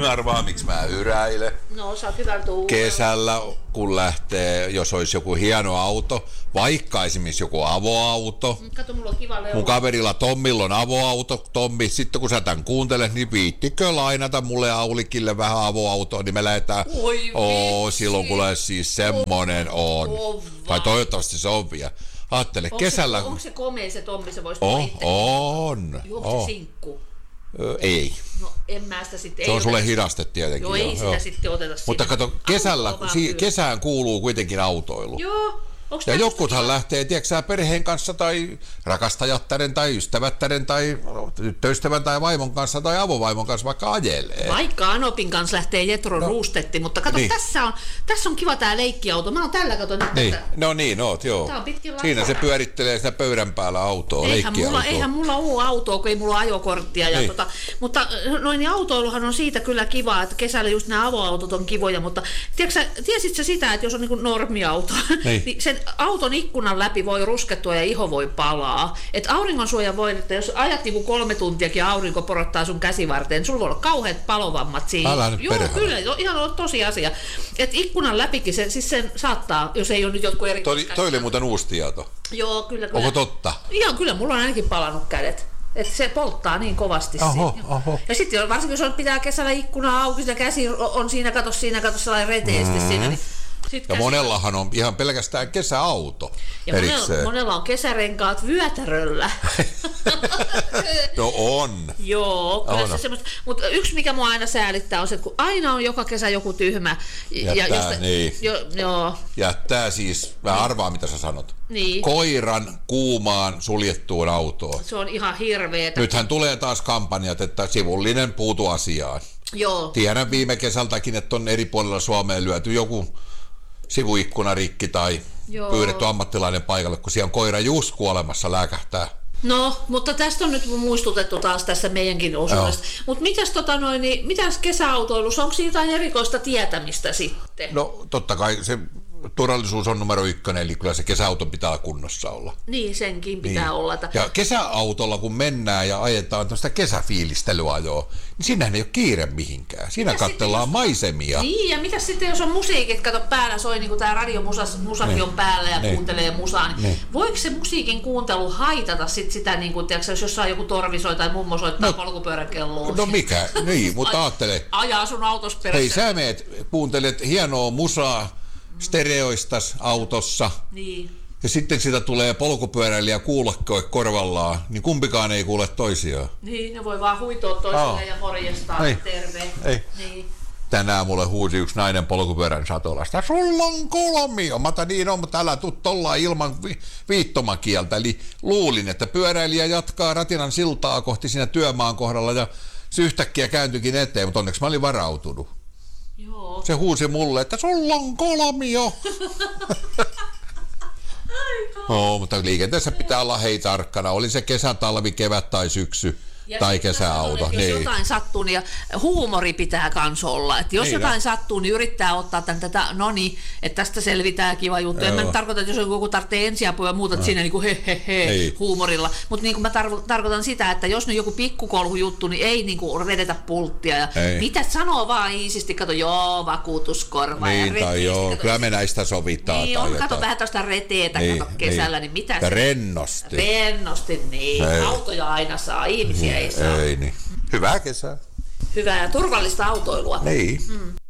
arvaa, miksi mä yräilen. No, sä oot hyvältä Kesällä, kun lähtee, jos olisi joku hieno auto, vaikka esimerkiksi joku avoauto. Kato, mulla on kiva leuma. Mun kaverilla Tommilla on avoauto. Tommi, sitten kun sä tämän kuuntelet, niin viittikö lainata mulle Aulikille vähän avoautoa, niin me lähdetään. Silloin kun siis semmonen on. Tai toivottavasti se on vielä. Ajattele, kesällä... Onko se komea se Tommi, se voisi On. Onko se sinkku? Ei. No en mä sitä sitten... Se on sulle hidaste tietenkin. Joo, ei sitä sitten oteta siinä. Mutta kato, kesällä, kesään kuuluu kuitenkin autoilu. Joo. Ja jokuthan lähtee, tiedätkö sä, perheen kanssa tai rakastajattaren tai ystävättären tai tyttöystävän tai vaimon kanssa tai avovaimon kanssa vaikka ajelee. Vaikka Anopin kanssa lähtee Jetro Ruustetti, mutta kato, niin. tässä on kiva tää leikkiauto. Mä oon tällä kato nyt. Niin. No niin, oot, joo. Tää on pitkin siinä se pyörittelee sitä pöydän päällä autoa, leikkiautoa. Eihän mulla ole autoa, kun ei mulla ole ajokorttia. Ja niin. Mutta noin autoiluhan on siitä kyllä kivaa, että kesällä just nämä avoautot on kivoja, mutta tiesit sä sitä, että jos on niin normiauto, niin sen auton ikkunan läpi voi ruskettua ja iho voi palaa. Että auringonsuoja voi, että jos ajat niin 3 tuntiakin ja aurinko porottaa sun käsivarteen, sulla voi olla kauheat palovammat siinä. Älä nyt joo, kyllä, ihan on tosi asia. Että ikkunan läpikin sen saattaa, jos ei ole nyt jotkut eri... Toi oli muuten uusi tieto. Joo, kyllä. Onko totta? Joo, kyllä mulla on ainakin palannut kädet. Että se polttaa niin kovasti siinä. Ja sitten varsinkin jos pitää kesällä ikkuna auki, ja käsi on siinä, kato sellainen reteesti siinä, niin ja monellahan on ihan pelkästään kesäauto. Ja monella on kesärenkaat vyötäröllä. No on. Joo, kyllä se semmoista. Mutta yksi mikä mua aina säälittää on se, että kun aina on joka kesä joku tyhmä. Jättää siis, mä arvaan mitä sä sanot. Niin. Koiran kuumaan suljettuun autoon. Se on ihan hirveetä. Nythän tulee taas kampanjat, että sivullinen puutu asiaan. Joo. Tiedän viime kesältäkin, että on eri puolilla Suomeen lyöty joku sivuikkuna rikki tai pyydetty ammattilainen paikalle, kun siellä on koira just kuolemassa lääkähtää. No, mutta tästä on nyt muistutettu taas tässä meidänkin osuudesta. Mutta mitäs kesäautoilussa, onko jotain erikoista tietämistä sitten? No totta kai se turvallisuus on numero 1, eli kyllä se kesäauto pitää kunnossa olla. Niin, senkin pitää olla. Ja kesäautolla kun mennään ja ajetaan tuosta kesäfiilistelyajoa, niin siinähän ei ole kiire mihinkään. Siinä katsellaan maisemia. Niin, ja mitä sitten jos on musiikit, kato päällä soi, niin kuin tämä radiomusakin on päällä ja kuuntelee musaa, niin voiko se musiikin kuuntelu haitata sitä, niin kuin, tiedätkö, jos jossain joku torvi soi tai mummo soittaa polkupyörän kelloon? No mikä, niin, mutta ajattele. Ajaa sun autos perässä. Hei, sä kuuntelet hienoa musaa stereoistas autossa, niin. Ja sitten sitä tulee polkupyöräilijä kuulokkoja korvallaan, niin kumpikaan ei kuule toisiaan. Niin, ne voi vaan huitoa toiselle ja morjestaa, terve. Ei. Niin. Tänään mulle huusi yksi nainen polkupyörän satolasta, sulla on 3. Mä otan niin on, mutta älä tuu tollaan ilman viittomakieltä. Eli luulin, että pyöräilijä jatkaa Ratinan siltaa kohti siinä työmaan kohdalla ja se yhtäkkiä kääntyikin eteen, mutta onneksi mä olin varautunut. Joo. Se huusi mulle, että sulla on 3. No, mutta liikenteessä pitää olla tarkkana. Oli se kesä, talvi, kevät tai syksy ja tai kesäauto. Jos jotain sattuu, niin huumori pitää kans olla. Että jos jotain sattuu, niin yrittää ottaa tätä, että tästä selvitään kiva juttu. En mä nyt tarkoita, että jos joku tarvitsee ensiapua ja muuta, että siinä niin kuin huumorilla. Mutta niin kuin mä tarkoitan sitä, että jos nyt joku pikkukolhu juttu, niin ei niin kuin vedetä pulttia. Ja mitä sanoo vaan iisisti, kato, vakuutuskorva. Niin, ja tai kyllä me näistä sovitaan. Niin, on, kato vähän tuosta reteetä, kato kesällä, niin mitä ja rennosti. Rennosti, niin. Autoja aina saa, ihmisiä ei saa. Ei niin. Hyvää kesää. Hyvää ja turvallista autoilua. Niin.